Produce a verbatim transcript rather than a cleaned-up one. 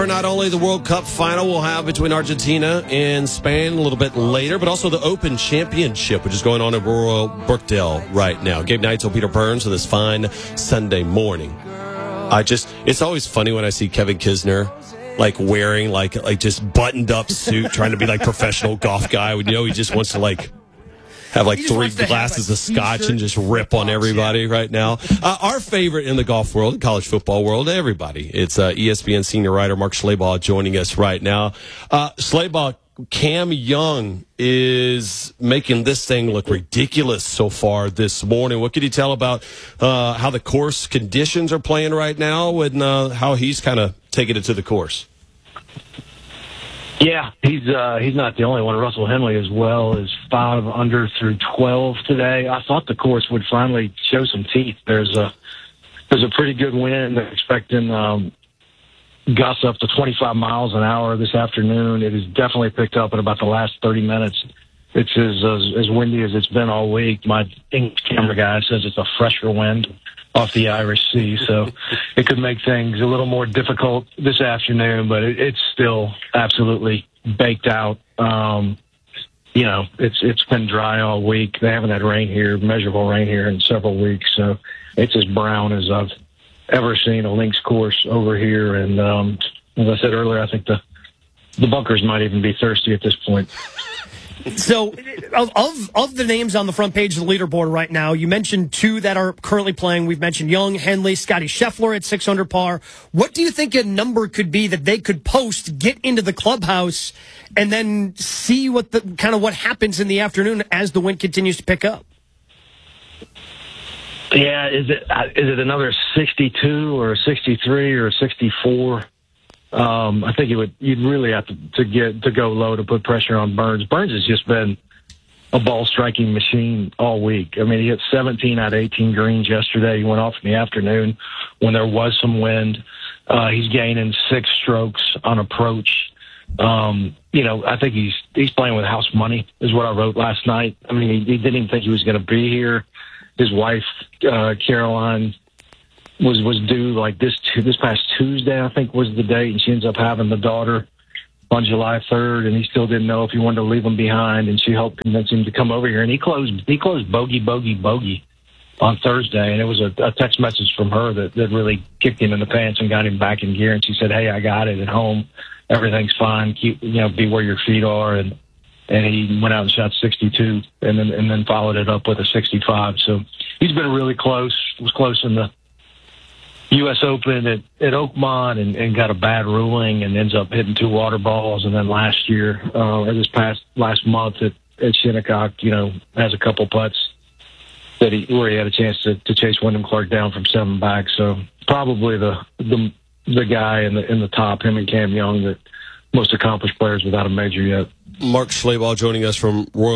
Not only the World Cup final we'll have between Argentina and Spain a little bit later, but also the Open Championship, which is going on in Royal Brookdale right now. Gabe Neitzel, Peter Burns on this fine Sunday morning. I just, it's always funny when I see Kevin Kisner like wearing like like just buttoned up suit, trying to be like professional golf guy. You know, he just wants to like have like three glasses of scotch and just rip on everybody right now. Uh, our favorite in the golf world, college football world, everybody. It's uh, E S P N senior writer Mark Schlabach joining us right now. Uh, Schlabach, Cam Young is making this thing look ridiculous so far this morning. What can you tell about uh, how the course conditions are playing right now and uh, how he's kind of taking it to the course? Yeah, he's uh, he's not the only one. Russell Henley as well is five under through twelve today. I thought the course would finally show some teeth. There's a there's a pretty good wind. They're expecting um, gusts up to twenty-five miles an hour this afternoon. It has definitely picked up in about the last thirty minutes. It's as as, as windy as it's been all week. My English camera guy says it's a fresher wind off the Irish Sea, so it could make things a little more difficult this afternoon, but it, it's still absolutely baked out. Um, you know, it's it's been dry all week. They haven't had rain here, measurable rain here in several weeks, so it's as brown as I've ever seen a links course over here. And um, as I said earlier, I think the the bunkers might even be thirsty at this point. So, of, of of the names on the front page of the leaderboard right now, you mentioned two that are currently playing. We've mentioned Young, Henley, Scotty Scheffler at six under par. What do you think a number could be that they could post, get into the clubhouse, and then see what the kind of what happens in the afternoon as the wind continues to pick up? Yeah, is it is it another sixty-two or a sixty-three or a sixty-four? Um, I think it would. You'd really have to, to get to go low to put pressure on Burns. Burns has just been a ball striking machine all week. I mean, he hit seventeen out of eighteen greens yesterday. He went off in the afternoon when there was some wind. Uh, he's gaining six strokes on approach. Um, you know, I think he's he's playing with house money, is what I wrote last night. I mean, he, he didn't even think he was going to be here. His wife, uh, Caroline, was was due like this this past Tuesday, I think was the date, and she ends up having the daughter on July third, and he still didn't know if he wanted to leave him behind, and she helped convince him to come over here, and he closed he closed bogey, bogey, bogey on Thursday, and it was a, a text message from her that, that really kicked him in the pants and got him back in gear, and she said, hey, I got it at home, everything's fine, keep, you know, be where your feet are, and and he went out and shot sixty-two, and then and then followed it up with a sixty-five, so he's been really close, was close in the U S Open at, at Oakmont and, and got a bad ruling and ends up hitting two water balls. And then last year, uh, or this past last month at, at Shinnecock, you know, has a couple putts that he where he had a chance to, to chase Wyndham Clark down from seven back. So probably the the the guy in the in the top, him and Cam Young, the most accomplished players without a major yet. Mark Schlabach joining us from Royal